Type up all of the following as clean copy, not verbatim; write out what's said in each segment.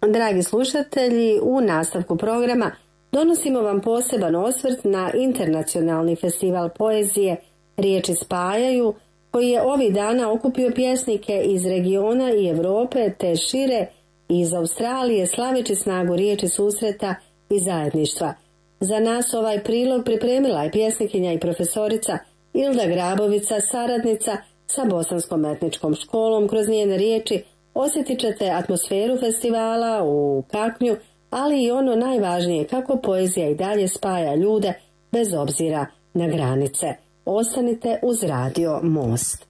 Dragi slušatelji, u nastavku programa donosimo vam poseban osvrt na internacionalni festival poezije Riječi spajaju, koji je ovih dana okupio pjesnike iz regiona i Europe te šire iz Australije, slaveći snagu riječi susreta i zajedništva. Za nas ovaj prilog pripremila je pjesnikinja i profesorica Ilda Grabovica, saradnica sa Bosanskom etničkom školom. Kroz njene riječi osjetit ćete atmosferu festivala u Kaknju, ali i ono najvažnije, kako poezija i dalje spaja ljude bez obzira na granice. Ostanite uz Radio Most.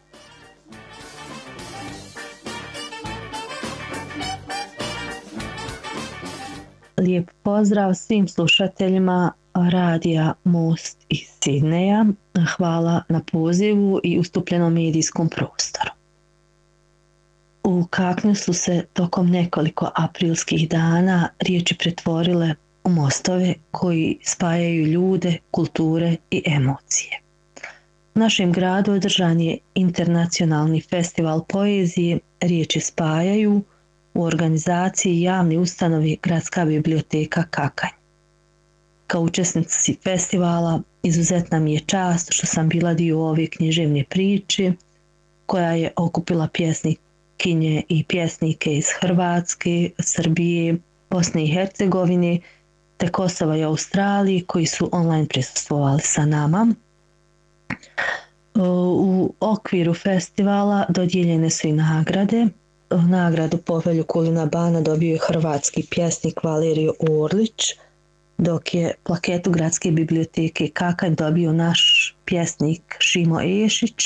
Lijep pozdrav svim slušateljima Radija Most iz Sidneja. Hvala na pozivu i ustupljenom medijskom prostoru. U Kaknju su se tokom nekoliko aprilskih dana riječi pretvorile u mostove koji spajaju ljude, kulture i emocije. U našem gradu održan je internacionalni festival poezije Riječi spajaju u organizaciji javne ustanovi Gradska biblioteka Kakanj. Kao učesnici festivala izuzetna mi je čast što sam bila dio ove književne priče koja je okupila pjesnikinje i pjesnike iz Hrvatske, Srbije, Bosne i Hercegovine te Kosova i Australije koji su online prisustvovali sa nama. U okviru festivala dodijeljene su i nagrade. Nagradu Povelju Kulina Bana dobio je hrvatski pjesnik Valerio Orlić, dok je plaketu Gradske biblioteke Kakanj dobio naš pjesnik Šimo Ešić.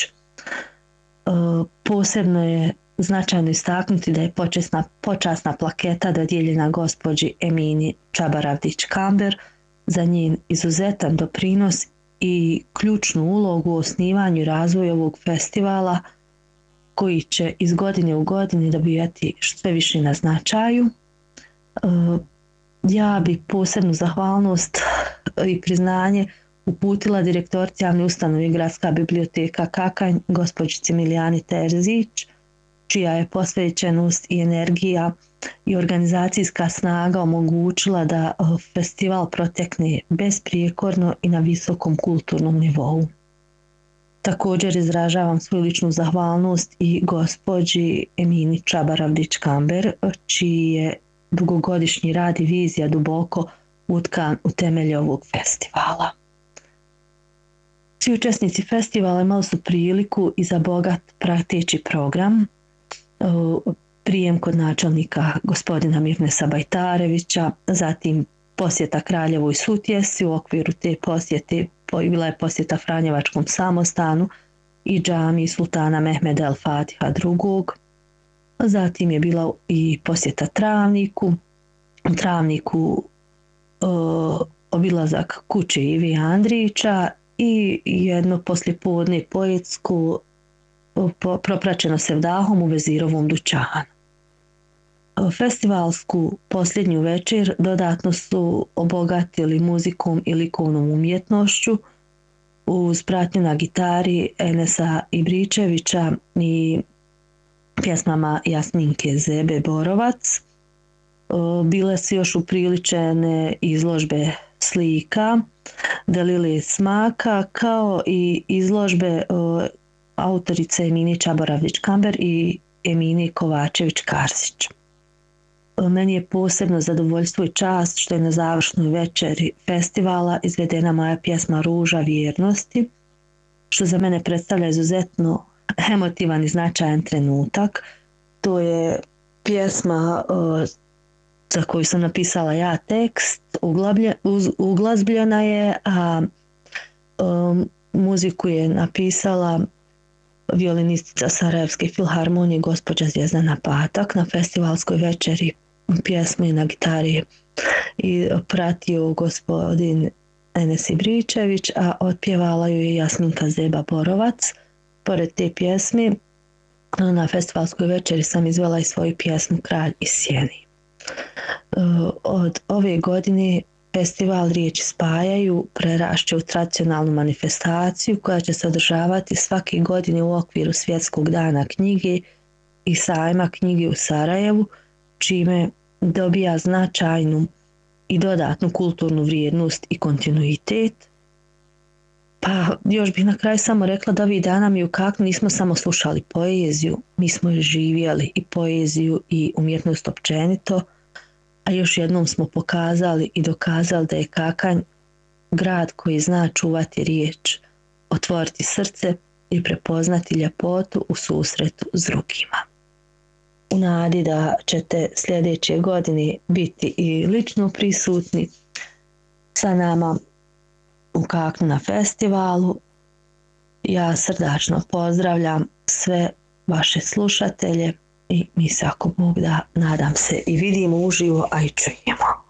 Posebno je značajno istaknuti da je počasna plaketa dodijeljena gospođi Emini Čabaravdić-Kamber za njen izuzetan doprinos i ključnu ulogu u osnivanju i razvoju ovog festivala koji će iz godine u godini dobijati sve više na značaju. Ja bih posebnu zahvalnost i priznanje uputila direktorici javne ustanove Gradska biblioteka Kakanj, gospođici Milijani Terzić, čija je posvećenost i energija i organizacijska snaga omogućila da festival protekne besprijekorno i na visokom kulturnom nivou. Također izražavam svoju ličnu zahvalnost i gospođi Emini Čabaravdić-Kamber, čiji je dugogodišnji rad i vizija duboko utkan u temelje ovog festivala. Svi učesnici festivala imali su priliku i za bogat prateći program, prijem kod načelnika gospodina Mirnesa Bajtarevića, zatim posjeta Kraljevoj Sutjesi. U okviru te posjete bila je posjeta Franjevačkom samostanu i džamiji sultana Mehmeda El Fatiha II. Zatim je bila i posjeta Travniku. U Travniku obilazak kuće Ive Andrića i jedno poslijepodne poetsko propraćeno sevdahom u Vezirovom dućanu. Festivalsku posljednju večer dodatno su obogatili muzikom i likovnom umjetnošću uz pratnju na gitari Enesa Ibričevića i pjesmama Jasminke Zebe Borovac. Bile su još upriličene izložbe slika Delile Smaka kao i izložbe autorice Emini Čabaravdić-Kamber i Emini Kovačević-Karsić. Meni je posebno zadovoljstvo i čast što je na završnoj večeri festivala izvedena moja pjesma Ruža vjernosti, što za mene predstavlja izuzetno emotivan i značajan trenutak. To je pjesma za koju sam napisala ja tekst, uglazbljena je, a muziku je napisala violinistica Sarajevske filharmonije gospođa Zvjezdana Patak. Na festivalskoj večeri pjesmu je na gitari i pratio gospodin Enes Ibričević, a otpjevala ju je Jasminka Zeba Borovac. Pored te pjesme na festivalskoj večeri sam izvela i svoju pjesmu Kralj iz sjeni. Od ove godine festival Riječi spajaju prerašće u tradicionalnu manifestaciju koja će se održavati svake godine u okviru Svjetskog dana knjige i sajma knjige u Sarajevu, čime dobija značajnu i dodatnu kulturnu vrijednost i kontinuitet. Pa još bih na kraju samo rekla da ovih dana mi u Kaknu nismo samo slušali poeziju, mi smo živjeli i poeziju i umjetnost općenito, a još jednom smo pokazali i dokazali da je Kakanj grad koji zna čuvati riječ, otvoriti srce i prepoznati ljepotu u susretu s drugima. U nadi da ćete sljedeće godine biti i lično prisutni sa nama u Kaknu na festivalu, ja srdačno pozdravljam sve vaše slušatelje i mi se, ako Bog da, nadam se i vidimo uživo, a i čujemo.